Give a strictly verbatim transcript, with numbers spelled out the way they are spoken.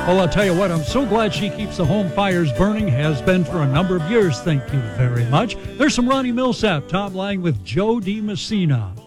Well, I'll tell you what, I'm so glad she keeps the home fires burning, has been for a number of years. Thank you very much. There's some Ronnie Millsap, Tom Lang with Joe DiMessina.